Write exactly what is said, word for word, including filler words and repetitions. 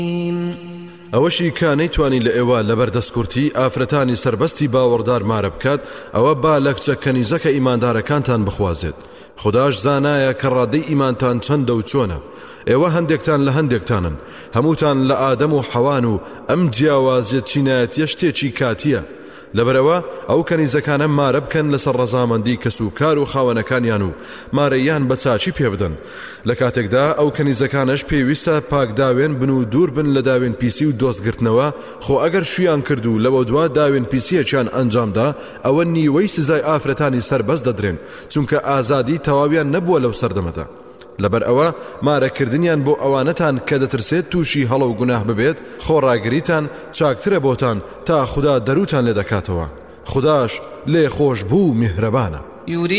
ئەوەشی کە نەیتوانی لە ئێوە لەبەردەستکورتی ئافرەتانی سربەستی باوەڕدار مارە بکات ئەوە با لە کچە کەنیزەکە ئیماندارەکانتان بخوازێت. خداش زانایە کە ڕادەی ئیمانتان چەندە و چۆنە. ئێوە هەندێکتان لە هەندێکتانن، هەمووتان لە ئادەم و حەوان و ئەم جیاوازیە چینایەتیە شتێکی کاتیە. لەبەرەوە ئەو کەنیزەکانە مارە بکەن لەسەر ڕەزامەندی کەسوکار و خاوەنەکانیان و مارەیان بە چاچی پێ بدەن. لە کاتێکدا ئەو کەنیزەکانش پێویستە پاکداوێن بن و دوور بن لە داوێن پیسی و دۆستگرتنەوە، خۆ ئەگەر شویان کرد و لەوە دوا داوێن پیسیەکیان ئەنجامدا ئەوە نیوەی سزای ئافرەتانی سەربەست دەدرێن، چونکە ئازادی تەواویان نەبووە لەو سەردەمەدا. لەبەر ئەوە مارەکردنیان بۆ ئەوانەتان کە دەترسێت تووشی هەڵە و گوناه ببێت خۆڕاگریتان چاکترە بۆتان تا خدا دەروتان لێ دەکاتەوە. خداش لێ خۆش بوو میهرەبانە.